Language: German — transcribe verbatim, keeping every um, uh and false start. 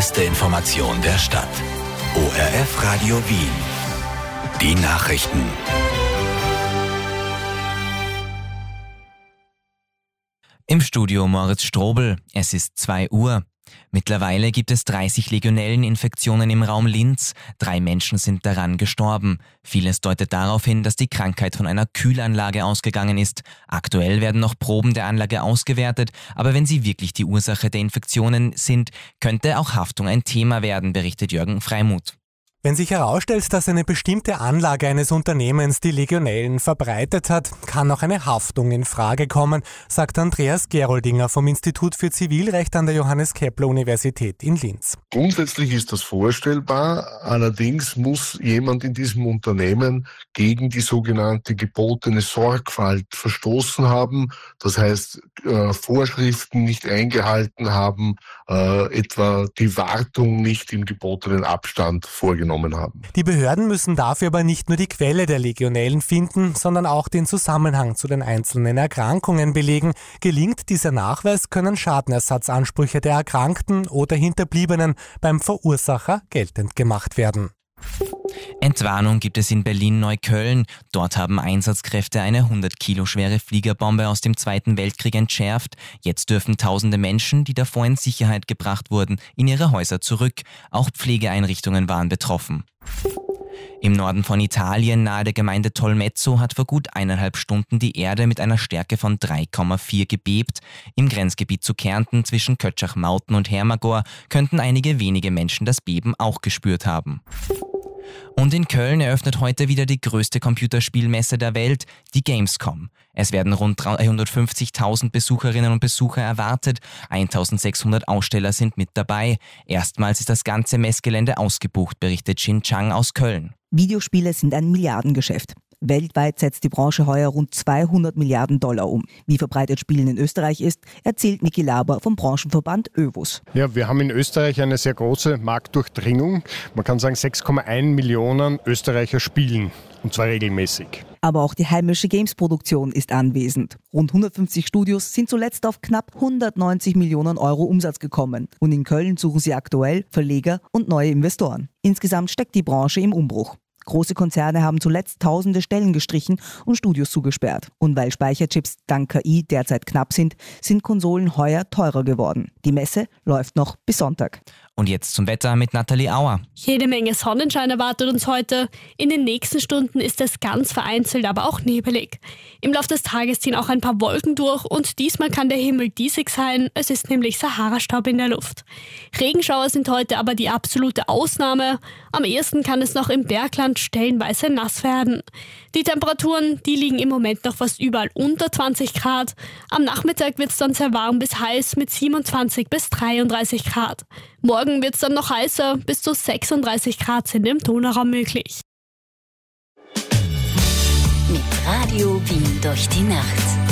beste Information der Stadt. O R F Radio Wien. Die Nachrichten. Im Studio Moritz Strobel. Es ist zwei Uhr. Mittlerweile gibt es dreißig Legionelleninfektionen im Raum Linz. Drei Menschen sind daran gestorben. Vieles deutet darauf hin, dass die Krankheit von einer Kühlanlage ausgegangen ist. Aktuell werden noch Proben der Anlage ausgewertet, aber wenn sie wirklich die Ursache der Infektionen sind, könnte auch Haftung ein Thema werden, berichtet Jürgen Freimuth. Wenn sich herausstellt, dass eine bestimmte Anlage eines Unternehmens die Legionellen verbreitet hat, kann auch eine Haftung in Frage kommen, sagt Andreas Geroldinger vom Institut für Zivilrecht an der Johannes-Kepler-Universität in Linz. Grundsätzlich ist das vorstellbar, allerdings muss jemand in diesem Unternehmen gegen die sogenannte gebotene Sorgfalt verstoßen haben, das heißt äh, Vorschriften nicht eingehalten haben, äh, etwa die Wartung nicht im gebotenen Abstand vorgenommen haben. Die Behörden müssen dafür aber nicht nur die Quelle der Legionellen finden, sondern auch den Zusammenhang zu den einzelnen Erkrankungen belegen. Gelingt dieser Nachweis, können Schadenersatzansprüche der Erkrankten oder Hinterbliebenen beim Verursacher geltend gemacht werden. Entwarnung gibt es in Berlin-Neukölln. Dort haben Einsatzkräfte eine hundert Kilo schwere Fliegerbombe aus dem Zweiten Weltkrieg entschärft. Jetzt dürfen tausende Menschen, die davor in Sicherheit gebracht wurden, in ihre Häuser zurück. Auch Pflegeeinrichtungen waren betroffen. Im Norden von Italien, nahe der Gemeinde Tolmezzo, hat vor gut eineinhalb Stunden die Erde mit einer Stärke von drei Komma vier gebebt. Im Grenzgebiet zu Kärnten zwischen Kötschach-Mauten und Hermagor könnten einige wenige Menschen das Beben auch gespürt haben. Und in Köln eröffnet heute wieder die größte Computerspielmesse der Welt, die Gamescom. Es werden rund dreihundertfünfzigtausend Besucherinnen und Besucher erwartet, eintausendsechshundert Aussteller sind mit dabei. Erstmals ist das ganze Messgelände ausgebucht, berichtet Xin Chang aus Köln. Videospiele sind ein Milliardengeschäft. Weltweit setzt die Branche heuer rund zweihundert Milliarden Dollar um. Wie verbreitet Spielen in Österreich ist, erzählt Niki Laber vom Branchenverband ÖVUS. Ja, wir haben in Österreich eine sehr große Marktdurchdringung. Man kann sagen, sechs Komma eins Millionen Österreicher spielen, und zwar regelmäßig. Aber auch die heimische Games-Produktion ist anwesend. Rund hundertfünfzig Studios sind zuletzt auf knapp hundertneunzig Millionen Euro Umsatz gekommen. Und in Köln suchen sie aktuell Verleger und neue Investoren. Insgesamt steckt die Branche im Umbruch. Große Konzerne haben zuletzt tausende Stellen gestrichen und Studios zugesperrt. Und weil Speicherchips dank K I derzeit knapp sind, sind Konsolen heuer teurer geworden. Die Messe läuft noch bis Sonntag. Und jetzt zum Wetter mit Nathalie Auer. Jede Menge Sonnenschein erwartet uns heute. In den nächsten Stunden ist es ganz vereinzelt, aber auch nebelig. Im Laufe des Tages ziehen auch ein paar Wolken durch und diesmal kann der Himmel diesig sein. Es ist nämlich Sahara-Staub in der Luft. Regenschauer sind heute aber die absolute Ausnahme. Am ehesten kann es noch im Bergland stellenweise nass werden. Die Temperaturen, die liegen im Moment noch fast überall unter zwanzig Grad. Am Nachmittag wird es dann sehr warm bis heiß mit siebenundzwanzig bis dreiunddreißig Grad. Morgen wird es dann noch heißer, bis zu sechsunddreißig Grad sind im Donauraum möglich. Mit Radio Wien durch die Nacht.